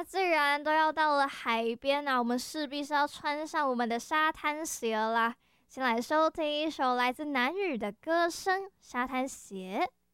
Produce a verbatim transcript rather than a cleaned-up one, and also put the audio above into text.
既然都要到了海边啊，我们势必是要穿上我们的沙滩鞋啦。先来收听一首来自南语的歌声《沙滩鞋》。